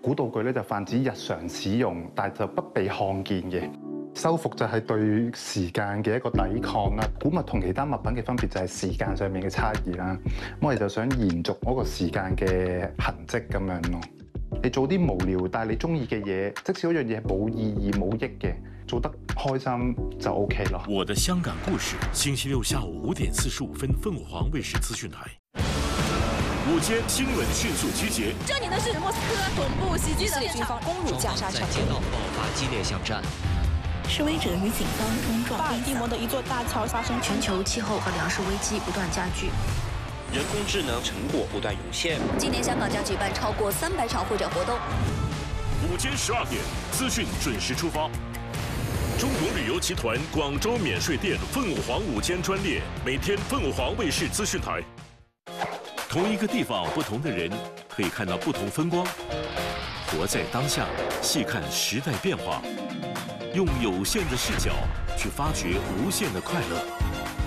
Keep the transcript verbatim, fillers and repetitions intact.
古道具咧就泛指日常使用，但係就不被看見嘅。修復就係對時間嘅一個抵抗啦。古物同其他物品嘅分別就係時間上面嘅差異啦。咁我哋就想延續嗰個時間嘅痕跡咁樣咯。你做啲無聊但係你中意嘅嘢，即使嗰樣嘢係冇意義冇益嘅，做得開心就 OK 咯。 我的香港故事，星期六下午五點四十五分，鳳凰衛視資訊台。午間新聞迅速集結。 這裡呢是莫斯科總部襲擊的現場，攻入加沙城。 在街道爆發激烈巷戰。 示威者與警方衝撞。 巴爾的摩的一座大橋發生。 全球氣候和糧食危機不斷加劇。 人工智能成果不斷湧現。 今年香港將舉辦超過三百場會展活動。 午間十二點，資訊準時出發。中國旅遊集團廣州免稅店鳳凰午間專列，每天鳳凰衛視資訊台。同一個地方，不同的人，可以看到不同風光。活在當下，細看時代變化，用有限的視角去發掘無限的快樂。